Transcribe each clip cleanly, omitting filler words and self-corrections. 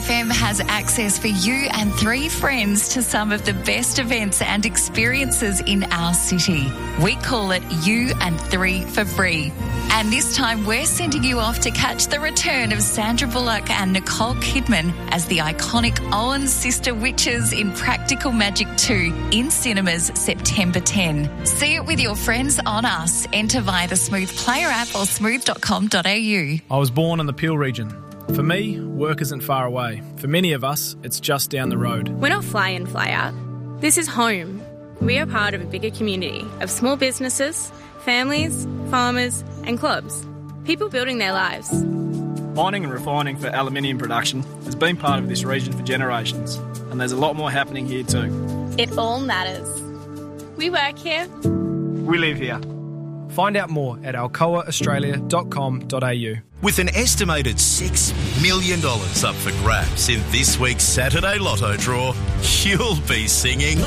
FM has access for you and 3 friends to some of the best events and experiences in our city. We call it You and 3 for free. And this time we're sending you off to catch the return of Sandra Bullock and Nicole Kidman as the iconic Owen sister witches in Practical Magic 2 in cinemas September 10. See it with your friends on Us. Enter via the Smooth Player app or smooth.com.au. I was born in the Peel region. For me, work isn't far away. For many of us, it's just down the road. We're not fly in, fly out. This is home. We are part of a bigger community of small businesses, families, farmers and clubs. People building their lives. Mining and refining for aluminium production has been part of this region for generations, and there's a lot more happening here too. It all matters. We work here. We live here. Find out more at alcoaaustralia.com.au. With an estimated $6 million up for grabs in this week's Saturday Lotto draw, you'll be singing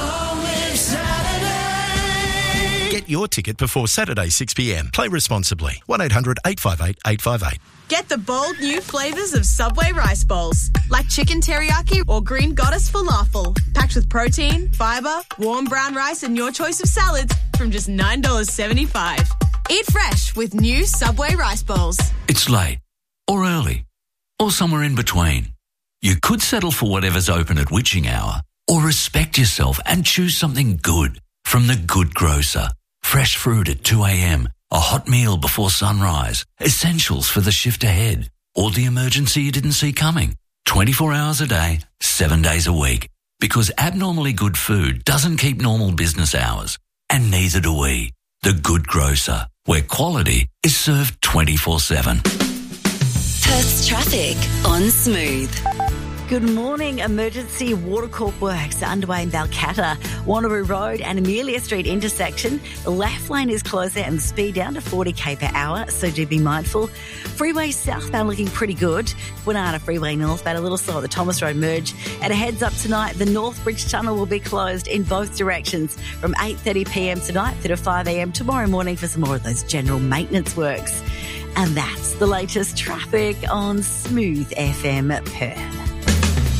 Get your ticket before Saturday 6pm. Play responsibly. 1800 858 858. Get the bold new flavours of Subway rice bowls, like chicken teriyaki or green goddess falafel, packed with protein, fibre, warm brown rice and your choice of salads from just $9.75. Eat fresh with new Subway rice bowls. It's late, or early, or somewhere in between. You could settle for whatever's open at witching hour, or respect yourself and choose something good from The Good Grocer. Fresh fruit at 2am, a hot meal before sunrise, essentials for the shift ahead, or the emergency you didn't see coming. 24 hours a day, 7 days a week. Because abnormally good food doesn't keep normal business hours, and neither do we. The Good Grocer, where quality is served 24/7. Perth's traffic on Smooth. Good morning. Emergency water corp works are underway in Balcatta, Wanneroo Road and Amelia Street intersection. The left lane is closed there and the speed down to 40k per hour, so do be mindful. Freeway southbound looking pretty good. Kwinana Freeway northbound a little slow at the Thomas Road merge. And a heads up tonight, the North Bridge Tunnel will be closed in both directions from 8:30pm tonight through to 5am tomorrow morning for some more of those general maintenance works. And that's the latest traffic on Smooth FM Perth.